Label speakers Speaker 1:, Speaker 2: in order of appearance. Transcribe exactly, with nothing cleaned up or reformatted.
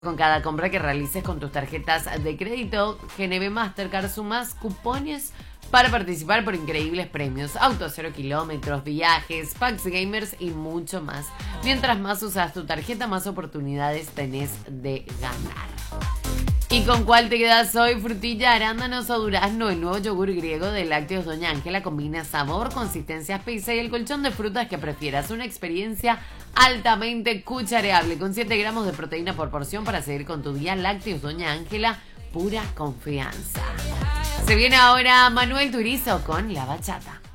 Speaker 1: Con cada compra que realices con tus tarjetas de crédito, G N B Mastercard sumas cupones para participar por increíbles premios, autos cero kilómetros, viajes, packs gamers y mucho más. Mientras más usas tu tarjeta, más oportunidades tenés de ganar. ¿Y con cuál te quedas hoy? Frutilla, arándanos o durazno. El nuevo yogur griego de Lácteos Doña Ángela combina sabor, consistencia espesa y el colchón de frutas que prefieras. Una experiencia altamente cuchareable con siete gramos de proteína por porción para seguir con tu día. Lácteos Doña Ángela, pura confianza. Se viene ahora Manuel Turizo con La Bachata.